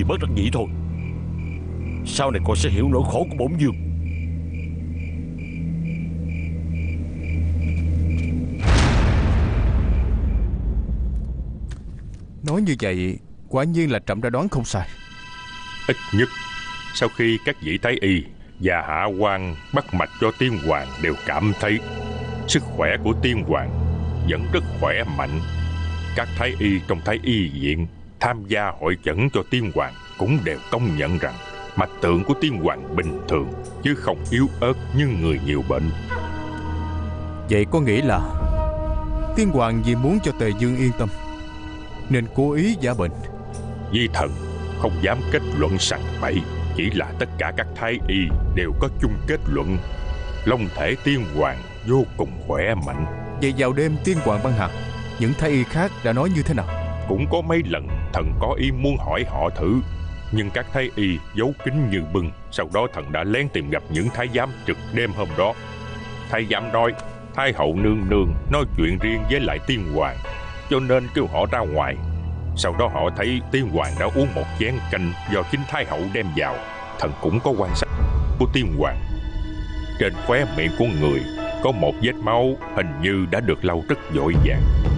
bất đắc dĩ thôi. Sau này con sẽ hiểu nỗi khổ của bổn vương. Nói như vậy, quả nhiên là Trẫm đã đoán không sai. Ít nhất sau khi các vị thái y và hạ quan bắt mạch cho tiên hoàng đều cảm thấy sức khỏe của tiên hoàng vẫn rất khỏe mạnh. Các thái y trong thái y viện tham gia hội chẩn cho tiên hoàng cũng đều công nhận rằng mạch tượng của tiên hoàng bình thường, chứ không yếu ớt như người nhiều bệnh. Vậy có nghĩa là tiên hoàng vì muốn cho Tề Dương yên tâm nên cố ý giả bệnh. Vi thần không dám kết luận sằng bậy, chỉ là tất cả các thái y đều có chung kết luận long thể tiên hoàng vô cùng khỏe mạnh. Vậy vào đêm tiên hoàng băng hà, những thái y khác đã nói như thế nào? Cũng có mấy lần thần có ý muốn hỏi họ thử, nhưng các thái y giấu kín như bưng. Sau đó thần đã lén tìm gặp những thái giám trực đêm hôm đó. Thái giám nói thái hậu nương nương nói chuyện riêng với lại tiên hoàng, cho nên kêu họ ra ngoài. Sau đó họ thấy tiên hoàng đã uống một chén canh do chính thái hậu đem vào. Thần cũng có quan sát của tiên hoàng. Trên khóe miệng của người có một vết máu, hình như đã được lau rất vội vàng.